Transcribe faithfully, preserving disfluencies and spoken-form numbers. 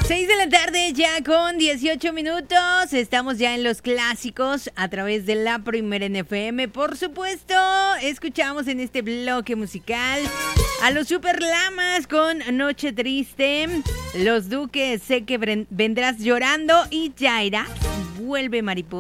seis de la tarde ya con dieciocho minutos. Estamos ya en los clásicos a través de la Primera en F M. Por supuesto, escuchamos en este bloque musical a los Super Lamas con Noche Triste, Los Duques, Sé que vendrás llorando y Yaira, Vuelve Mariposa.